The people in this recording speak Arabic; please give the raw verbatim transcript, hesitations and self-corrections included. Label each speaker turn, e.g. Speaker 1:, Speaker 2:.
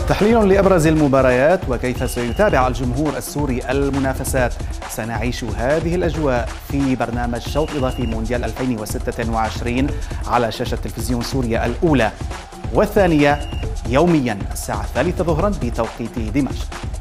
Speaker 1: تحليل لأبرز المباريات وكيف سيتابع الجمهور السوري المنافسات. سنعيش هذه الأجواء في برنامج شوط إضافي مونديال ألفين وستة وعشرين على شاشة تلفزيون سوريا الأولى والثانية يوميا الساعة الثالثة ظهرا بتوقيت دمشق.